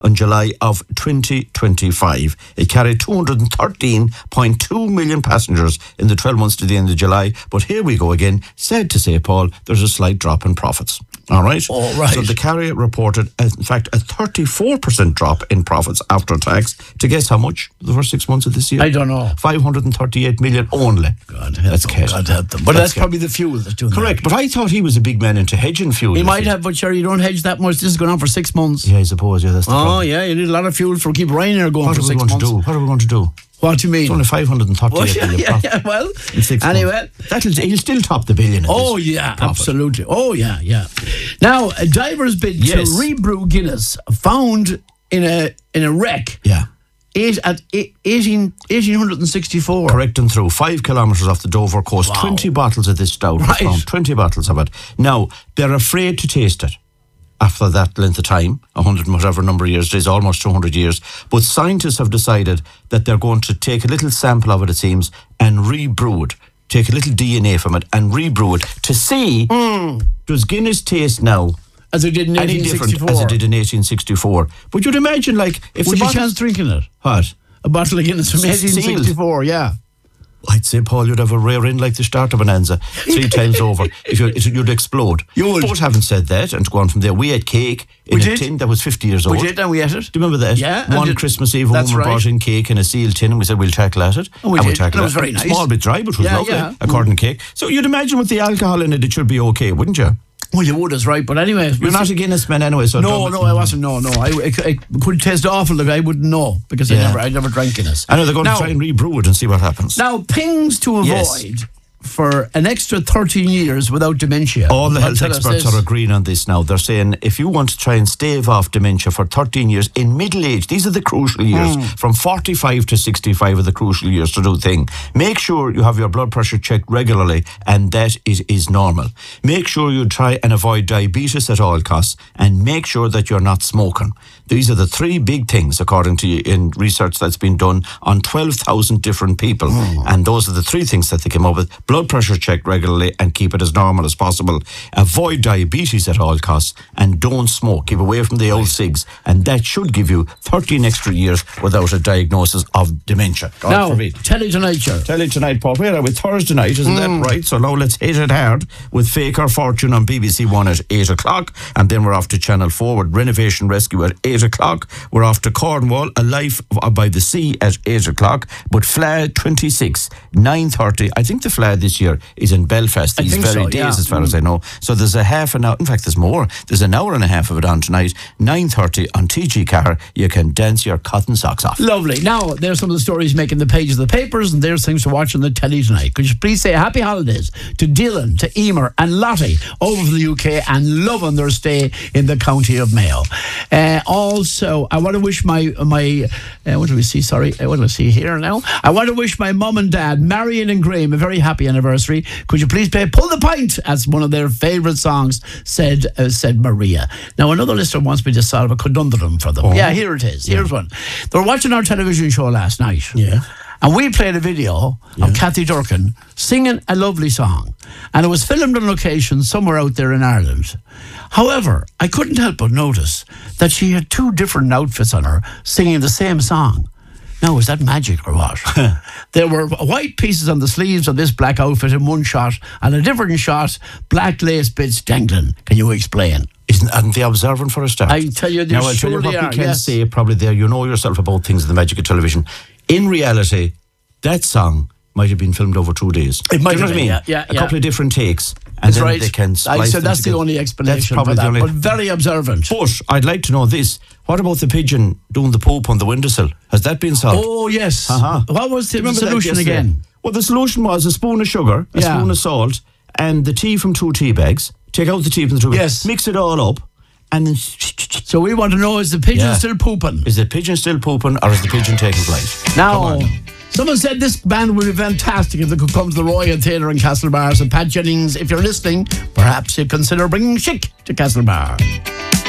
in July of 2025. It carried 213.2 million passengers in the 12 months to the end of July. But here we go again. Sad to say, Paul, there's a slight drop in profits. All right? All right. So the carrier reported, in fact, a 34% drop in profits after tax. To guess how much the first 6 months of this year? I don't know. 538 million only. God help That's them. cash. God help them. But that's probably the fuel that's doing Correct. But I thought he was a big man into hedging fuel. He might have, but sure, you don't hedge that much. This is going on for 6 months. Yeah, I suppose. Yeah, that's the problem. Oh, yeah, you need a lot of fuel for keep Ryanair going for 6 months. What are we going to do? What do you mean? It's only 538 million profit. Yeah, well, in 6 anyway. months. He'll still top the billion. Oh, yeah, absolutely. Oh, yeah. Now, a diver's bid to rebrew Guinness found in a wreck. Yeah. At 1864. Correct and through. 5 kilometres off the Dover coast. Wow. 20 bottles of this stout. Right. Found 20 bottles of it. Now, they're afraid to taste it. After that length of time, 100 and whatever number of years it is, almost 200 years. But scientists have decided that they're going to take a little sample of it, it seems, and rebrew it. Take a little DNA from it and rebrew it to see does Guinness taste now as it did in 1864. Any different as it did in 1864. But you'd imagine, like, if would the you chance drinking it? What? A bottle of Guinness from 1864, yeah. I'd say, Paul, you'd have a rear end like the starter bonanza 3 times over. You'd explode. You would. But having said that, and to go on from there, we had cake in a tin that was 50 years old. We did, and we ate it. Do you remember that? Yeah. One Christmas Eve, a woman brought in cake in a sealed tin, and we said, we'll tackle at it. And we did. It was very nice. Small bit dry, but it was lovely, according to cake. So you'd imagine with the alcohol in it, it should be okay, wouldn't you? Well, you would, is right, but anyway. You're not a Guinness man anyway, so... No, I wasn't, no. It could taste awful, I wouldn't know, because I never drank Guinness. I know they're going to try and rebrew it and see what happens. Now, things to avoid for an extra 13 years without dementia. All the health experts are agreeing on this now. They're saying if you want to try and stave off dementia for 13 years in middle age, these are the crucial years, from 45 to 65 are the crucial years to do thing. Make sure you have your blood pressure checked regularly, and that is normal. Make sure you try and avoid diabetes at all costs, and make sure that you're not smoking. These are the 3 big things, according to in research that's been done on 12,000 different people. And those are the 3 things that they came up with. Blood pressure checked regularly and keep it as normal as possible. Avoid diabetes at all costs, and don't smoke. Keep away from the old cigs, and that should give you 13 extra years without a diagnosis of dementia. Now, Telly Tonight Show. Telly Tonight, Paul. Where are we? Thursday night, isn't that right? So now let's hit it hard with Fake or Fortune on BBC One at 8 o'clock, and then we're off to Channel 4 with Renovation Rescue at 8 o'clock. We're off to Cornwall, A Life by the Sea at 8 o'clock, but Fla 26, 9:30. I think the Fla this year is in Belfast these very days, as far as I know. So there's a half an hour, in fact there's more, there's an hour and a half of it on tonight, 9:30 on TG Car. You can dance your cotton socks off. Lovely. Now, there's some of the stories making the pages of the papers, and there's things to watch on the telly tonight. Could you please say happy holidays to Dylan, to Emer and Lottie over from the UK, and loving their stay in the county of Mayo. Also, I want to wish my what do we see? Sorry, what do I see here now? I want to wish my mum and dad, Marion and Graham, a very happy anniversary. Could you please play Pull the Pint as one of their favourite songs, said Maria. Now, another listener wants me to solve a conundrum for them. Yeah, here it is. Here's one. They were watching our television show last night. Yeah. And we played a video of Kathy Durkin singing a lovely song. And it was filmed on location somewhere out there in Ireland. However, I couldn't help but notice that she had 2 different outfits on her singing the same song. Now, is that magic or what? There were white pieces on the sleeves of this black outfit in one shot, and a different shot, black lace bits dangling. Can you explain? Aren't they observant for a start? I tell you, now, I'll tell you what we can say probably there. You know yourself about things in the magic of television. In reality, that song might have been filmed over 2 days. It might have been, a couple of different takes. And then they can splice them that's together. the only explanation that's for that, only, but very observant. But I'd like to know this. What about the pigeon doing the poop on the windowsill? Has that been solved? Oh, yes. What was the solution again? Well, the solution was a spoon of sugar, a spoon of salt, and the tea from 2 tea bags. Take out the tea from the 2 bags. Mix it all up. And then... So we want to know, is the pigeon still pooping? Is the pigeon still pooping, or is the pigeon taking flight? Now... Someone said this band would be fantastic if they could come to the Royal Theatre in Castlebar. So Pat Jennings, if you're listening, perhaps you consider bringing Chic to Castlebar.